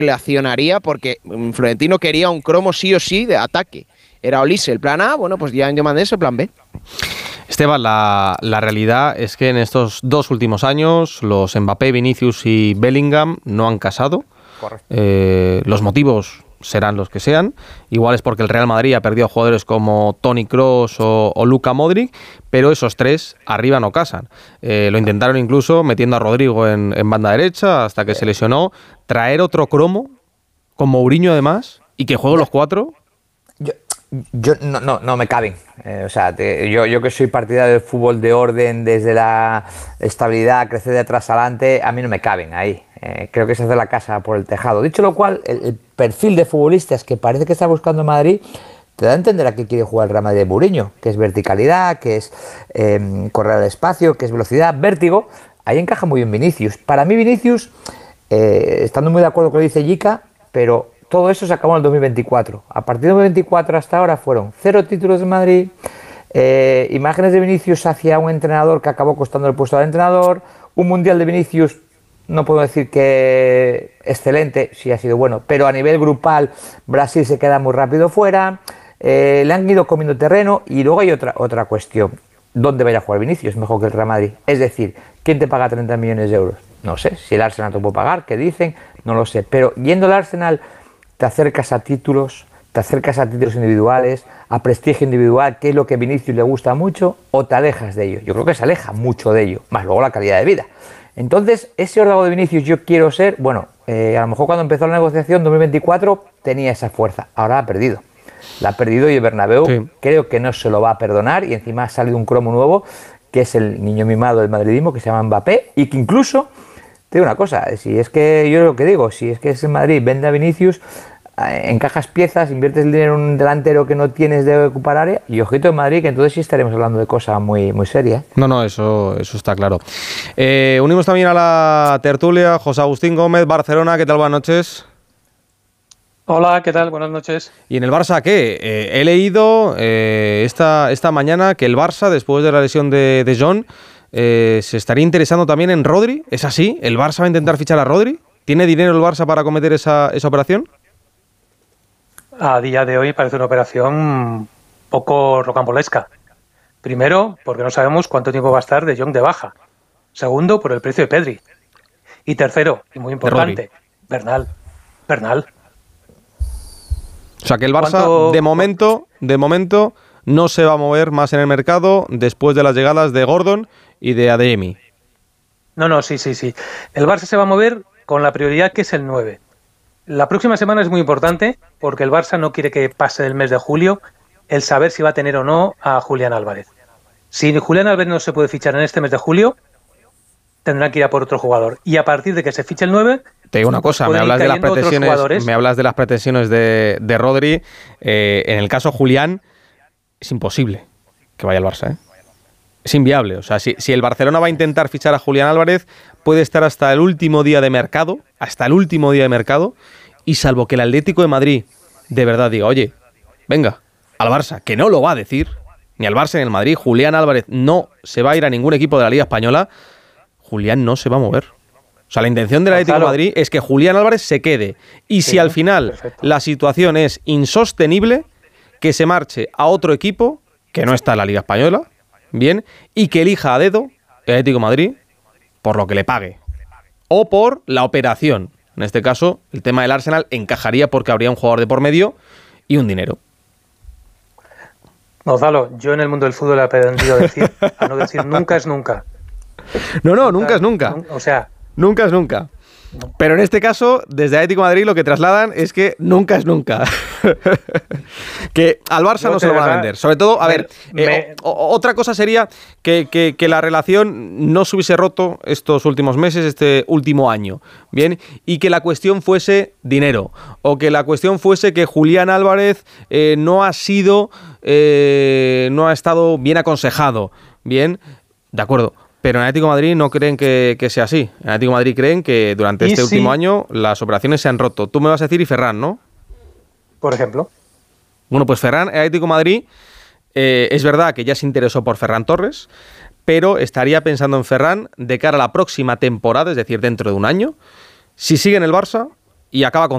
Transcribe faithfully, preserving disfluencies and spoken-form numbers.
le accionaría porque Florentino quería un cromo sí o sí de ataque. Era Olise el plan A, bueno, pues ya en Diomandés el plan B. Esteban, la, la realidad es que en estos dos últimos años los Mbappé, Vinicius y Bellingham no han casado. Correcto. Eh, los motivos serán los que sean. Igual es porque el Real Madrid ha perdido a jugadores como Toni Kroos o, o Luka Modric, pero esos tres arriba no casan. Eh, lo intentaron incluso metiendo a Rodrigo en, en banda derecha hasta que se lesionó. Traer otro cromo con Mourinho además y que jueguen los cuatro. Yo, yo no, no, no me caben. Eh, o sea, te, yo, yo que soy partidario del fútbol de orden, desde la estabilidad, crecer de atrás adelante, a mí no me caben ahí. Eh, creo que se hace la casa por el tejado. Dicho lo cual, el, el perfil de futbolistas que parece que está buscando Madrid te da a entender a qué quiere jugar el Real Madrid de Mourinho, que es verticalidad, que es eh, correr al espacio, que es velocidad, vértigo. Ahí encaja muy bien Vinicius. Para mí Vinicius, eh, estando muy de acuerdo con lo que dice Yica, pero todo eso se acabó en el dos mil veinticuatro. A partir de dos mil veinticuatro hasta ahora fueron cero títulos de Madrid, eh, imágenes de Vinicius hacia un entrenador que acabó costando el puesto al entrenador, un mundial de Vinicius, no puedo decir que excelente, sí ha sido bueno, pero a nivel grupal Brasil se queda muy rápido fuera, eh, le han ido comiendo terreno y luego hay otra, otra cuestión. ¿Dónde va a ir a jugar Vinicius? Mejor que el Real Madrid. Es decir, ¿quién te paga treinta millones de euros? No sé, si el Arsenal te puede pagar, ¿qué dicen? No lo sé, pero yendo al Arsenal te acercas a títulos, te acercas a títulos individuales, a prestigio individual, que es lo que a Vinicius le gusta mucho, o te alejas de ello. Yo creo que se aleja mucho de ello, más luego la calidad de vida. Entonces, ese órdago de Vinicius yo quiero ser, bueno, eh, a lo mejor cuando empezó la negociación dos mil veinticuatro tenía esa fuerza, ahora la ha perdido. La ha perdido y el Bernabéu sí. Creo que no se lo va a perdonar y encima ha salido un cromo nuevo, que es el niño mimado del madridismo, que se llama Mbappé, y que incluso, te digo una cosa, si es que, yo lo que digo, si es que es el Madrid, vende a Vinicius, encajas piezas, inviertes el dinero en un delantero que no tienes de ocupar área y ojito en Madrid, que entonces sí estaremos hablando de cosas muy, muy serias. No, no, eso, eso está claro. Eh, unimos también a la tertulia José Agustín Gómez, Barcelona. ¿Qué tal? Buenas noches. Hola, ¿qué tal? Buenas noches. ¿Y en el Barça qué? Eh, he leído eh, esta, esta mañana que el Barça, después de la lesión de, de John, eh, se estaría interesando también en Rodri. ¿Es así? ¿El Barça va a intentar fichar a Rodri? ¿Tiene dinero el Barça para cometer esa, esa operación? A día de hoy parece una operación poco rocambolesca. Primero, porque no sabemos cuánto tiempo va a estar de Jong de baja. Segundo, por el precio de Pedri. Y tercero, y muy importante, Bernal. Bernal. O sea que el Barça, de momento, de momento, no se va a mover más en el mercado después de las llegadas de Gordon y de Adeyemi. No, no, sí, sí, sí. El Barça se va a mover con la prioridad que es el nueve. La próxima semana es muy importante porque el Barça no quiere que pase el mes de julio el saber si va a tener o no a Julián Álvarez. Si Julián Álvarez no se puede fichar en este mes de julio, tendrán que ir a por otro jugador. Y a partir de que se fiche el nueve... Te digo una cosa, me hablas de las pretensiones, me hablas de las pretensiones de, de Rodri. Eh, en el caso Julián, es imposible que vaya al Barça, ¿eh? Es inviable. O sea, si, si el Barcelona va a intentar fichar a Julián Álvarez, puede estar hasta el último día de mercado, hasta el último día de mercado, y salvo que el Atlético de Madrid de verdad diga, oye, venga, al Barça, que no lo va a decir, ni al Barça ni al Madrid, Julián Álvarez no se va a ir a ningún equipo de la Liga Española, Julián no se va a mover. O sea, la intención del Atlético de Madrid es que Julián Álvarez se quede. Y si al final la situación es insostenible, que se marche a otro equipo que no está en la Liga Española, bien, y que elija a dedo el Atlético de Madrid por lo que le pague. O por la operación. En este caso, el tema del Arsenal encajaría porque habría un jugador de por medio y un dinero. Gonzalo, yo en el mundo del fútbol he aprendido a decir, a no decir nunca es nunca. No, no, nunca es nunca. O sea... Nunca es nunca. Pero en este caso, desde Atlético de Madrid lo que trasladan es que nunca es nunca. Que al Barça Yo no se lo van a vender. Sobre todo, a me, ver, me... eh, o, o, otra cosa sería que, que, que la relación no se hubiese roto estos últimos meses, este último año, ¿bien? Y que la cuestión fuese dinero. O que la cuestión fuese que Julián Álvarez eh, no ha sido, eh, no ha estado bien aconsejado, ¿bien? De acuerdo. Pero en Atlético de Madrid no creen que, que sea así. En Atlético de Madrid creen que durante este sí? último año las operaciones se han roto. Tú me vas a decir y Ferran, ¿no? Por ejemplo. Bueno, pues Ferran, en Atlético de Madrid, eh, es verdad que ya se interesó por Ferran Torres, pero estaría pensando en Ferran de cara a la próxima temporada, es decir, dentro de un año, si sigue en el Barça y acaba con